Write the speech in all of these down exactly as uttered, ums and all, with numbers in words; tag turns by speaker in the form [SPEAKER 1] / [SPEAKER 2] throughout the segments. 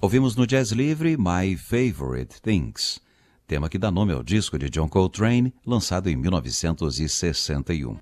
[SPEAKER 1] Ouvimos no Jazz Livre My Favorite Things, tema que dá nome ao disco de John Coltrane, lançado em mil novecentos e sessenta e um.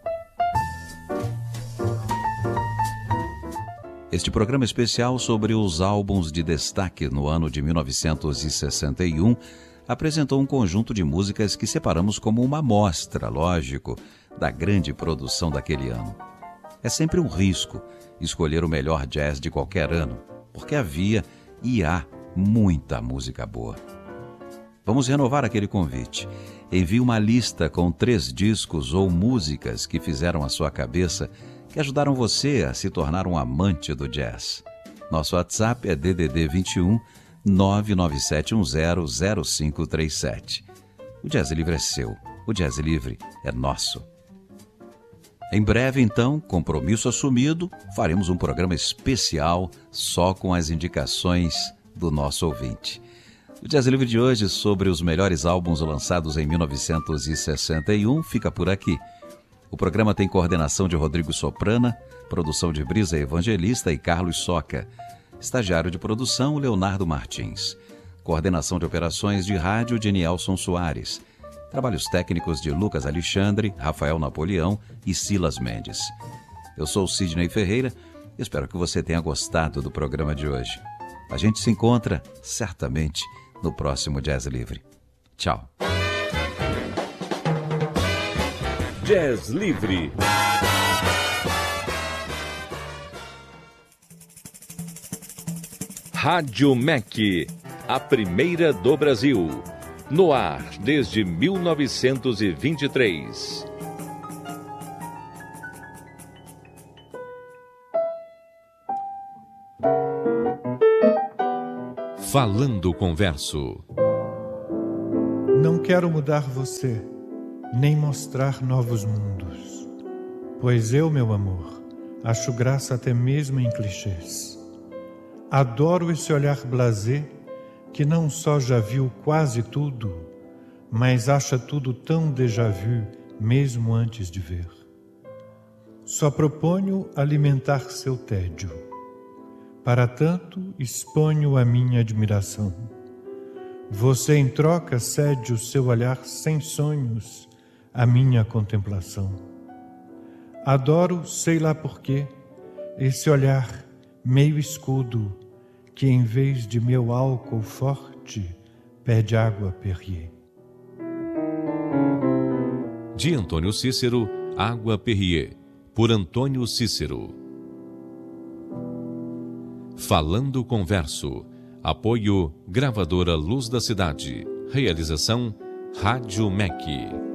[SPEAKER 1] Este programa especial sobre os álbuns de destaque no ano de mil novecentos e sessenta e um apresentou um conjunto de músicas que separamos como uma amostra, lógico, da grande produção daquele ano. É sempre um risco escolher o melhor jazz de qualquer ano, porque havia e há muita música boa. Vamos renovar aquele convite. Envie uma lista com três discos ou músicas que fizeram a sua cabeça, que ajudaram você a se tornar um amante do jazz. Nosso WhatsApp é D D D vinte e um, nove nove sete um zero, zero cinco três sete. O Jazz Livre é seu, o Jazz Livre é nosso. Em breve, então, compromisso assumido, faremos um programa especial só com as indicações do nosso ouvinte. O Jazz Livre de hoje, sobre os melhores álbuns lançados em mil novecentos e sessenta e um, fica por aqui. O programa tem coordenação de Rodrigo Soprana, produção de Brisa Evangelista e Carlos Soca. Estagiário de produção, Leonardo Martins. Coordenação de operações de rádio de Nielson Soares. Trabalhos técnicos de Lucas Alexandre, Rafael Napoleão e Silas Mendes. Eu sou Sidney Ferreira e espero que você tenha gostado do programa de hoje. A gente se encontra, certamente, no próximo Jazz Livre. Tchau.
[SPEAKER 2] Jazz Livre. Rádio M E C, a primeira do Brasil. No ar desde mil novecentos e vinte e três. Falando com Verso.
[SPEAKER 3] Não quero mudar você, nem mostrar novos mundos, pois eu, meu amor, acho graça até mesmo em clichês. Adoro esse olhar blasé que não só já viu quase tudo, mas acha tudo tão déjà vu mesmo antes de ver. Só proponho alimentar seu tédio. Para tanto, exponho a minha admiração. Você, em troca, cede o seu olhar sem sonhos à minha contemplação. Adoro, sei lá porquê, esse olhar meio escudo que, em vez de meu álcool forte, pede água Perrier.
[SPEAKER 2] De Antônio Cícero, Água Perrier, por Antônio Cícero. Falando com Verso. Apoio Gravadora Luz da Cidade. Realização Rádio M E C.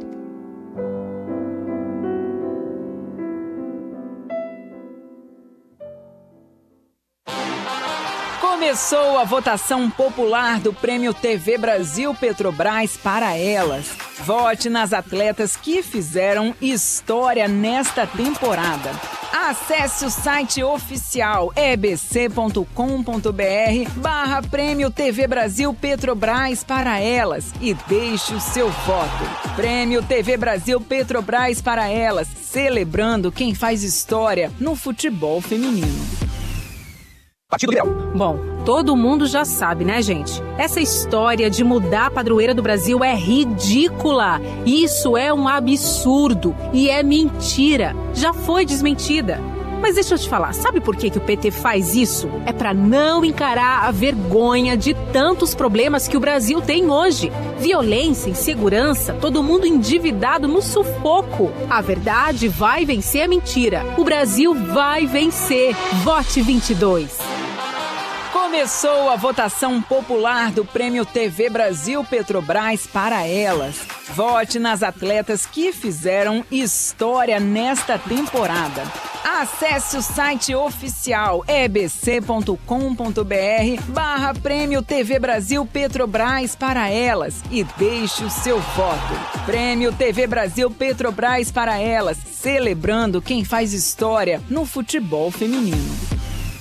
[SPEAKER 4] Começou a votação popular do Prêmio T V Brasil Petrobras para elas. Vote nas atletas que fizeram história nesta temporada. Acesse o site oficial ebc.com.br barra Prêmio T V Brasil Petrobras para elas e deixe o seu voto. Prêmio T V Brasil Petrobras para elas, celebrando quem faz história no futebol feminino.
[SPEAKER 5] Partido Liberal. Bom, todo mundo já sabe, né, gente? Essa história de mudar a padroeira do Brasil é ridícula. Isso é um absurdo e é mentira. Já foi desmentida. Mas deixa eu te falar, sabe por que, que o P T faz isso? É para não encarar a vergonha de tantos problemas que o Brasil tem hoje. Violência, insegurança, todo mundo endividado no sufoco. A verdade vai vencer a mentira. O Brasil vai vencer. Vote vinte e dois.
[SPEAKER 4] Começou a votação popular do Prêmio T V Brasil Petrobras para elas. Vote nas atletas que fizeram história nesta temporada. Acesse o site oficial ebc.com.br barra Prêmio T V Brasil Petrobras para elas e deixe o seu voto. Prêmio T V Brasil Petrobras para elas, celebrando quem faz história no futebol feminino.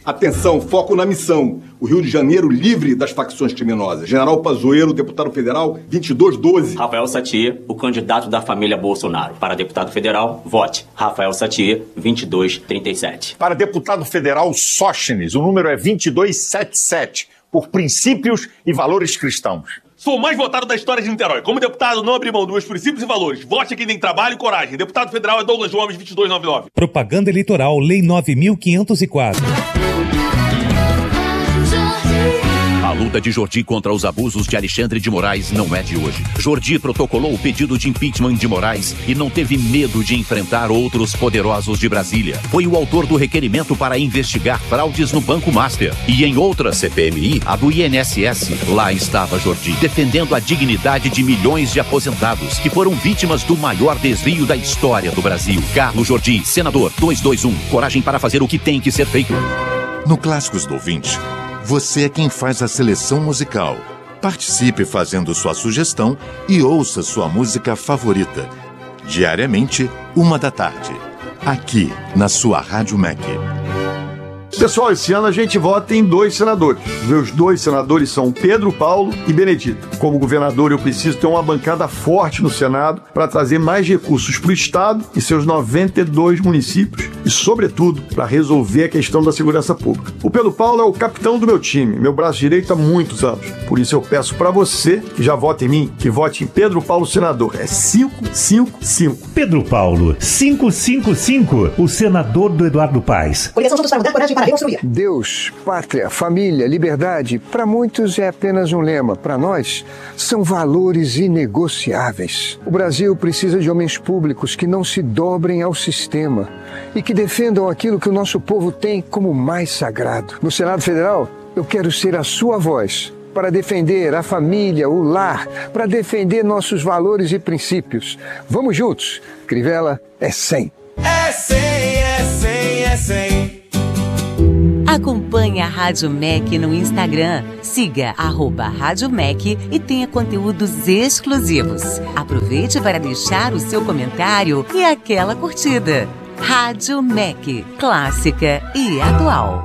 [SPEAKER 6] Atenção, foco na missão. O Rio de Janeiro livre das facções criminosas. General Pazuello, deputado federal, vinte e dois doze.
[SPEAKER 7] Rafael Satie, o candidato da família Bolsonaro. Para deputado federal, vote Rafael Satie, vinte e dois trinta e sete.
[SPEAKER 8] Para deputado federal, Sóstenes, o número é vinte e dois setenta e sete, por princípios e valores cristãos.
[SPEAKER 9] Sou o mais votado da história de Niterói. Como deputado, não abri mão dos meus princípios e valores. Vote a quem tem trabalho e coragem. Deputado federal é Douglas Gomes, vinte e dois noventa e nove.
[SPEAKER 10] Propaganda Eleitoral, Lei nove mil quinhentos e quatro.
[SPEAKER 11] A luta de Jordi contra os abusos de Alexandre de Moraes não é de hoje. Jordi protocolou o pedido de impeachment de Moraes e não teve medo de enfrentar outros poderosos de Brasília. Foi o autor do requerimento para investigar fraudes no Banco Master. E em outra C P M I, a do I N S S, lá estava Jordi, defendendo a dignidade de milhões de aposentados que foram vítimas do maior desvio da história do Brasil. Carlos Jordi, senador duzentos e vinte e um. Coragem para fazer o que tem que ser feito.
[SPEAKER 12] No Clássicos do Ouvinte, você é quem faz a seleção musical. Participe fazendo sua sugestão e ouça sua música favorita. Diariamente, uma da tarde. Aqui, na sua Rádio M E C.
[SPEAKER 13] Pessoal, esse ano a gente vota em dois senadores. Meus dois senadores são Pedro Paulo e Benedito. Como governador, eu preciso ter uma bancada forte no Senado para trazer mais recursos para o Estado e seus noventa e dois municípios e, sobretudo, para resolver a questão da segurança pública. O Pedro Paulo é o capitão do meu time, meu braço direito há muitos anos. Por isso eu peço para você, que já vota em mim, que vote em Pedro Paulo senador. É cinco cinco cinco.
[SPEAKER 10] Pedro Paulo, cinco cinco cinco, o senador do Eduardo Paes.
[SPEAKER 14] Coligação Juntos para Mudar, coragem para reconstruir. Deus, pátria, família, liberdade, para muitos é apenas um lema. Para nós, são valores inegociáveis. O Brasil precisa de homens públicos que não se dobrem ao sistema e que defendam aquilo que o nosso povo tem como mais sagrado. No Senado Federal, eu quero ser a sua voz para defender a família, o lar, para defender nossos valores e princípios. Vamos juntos. Crivella é cem.
[SPEAKER 15] É cem, é cem, é cem.
[SPEAKER 16] Acompanhe a Rádio M E C no Instagram. Siga arroba Rádio M E C e tenha conteúdos exclusivos. Aproveite para deixar o seu comentário e aquela curtida. Rádio M E C, clássica e atual.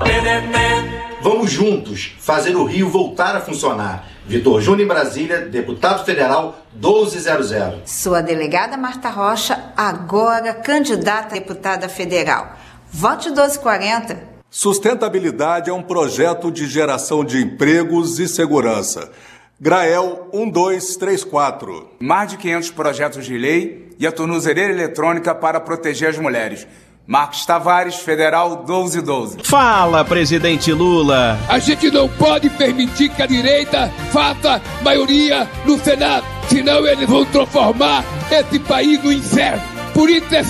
[SPEAKER 17] Vamos juntos fazer o Rio voltar a funcionar. Vitor Júnior em Brasília, deputado federal doze zero zero.
[SPEAKER 18] Sou a delegada Marta Rocha, agora candidata a deputada federal. Vote doze quarenta.
[SPEAKER 6] Sustentabilidade é um projeto de geração de empregos e segurança. Grael um dois três quatro.
[SPEAKER 19] Mais de quinhentos projetos de lei e a tornozeleira eletrônica para proteger as mulheres. Marcos Tavares, Federal doze doze.
[SPEAKER 20] Fala, presidente Lula!
[SPEAKER 21] A gente não pode permitir que a direita faça maioria no Senado, senão eles vão transformar esse país no inferno. Por isso é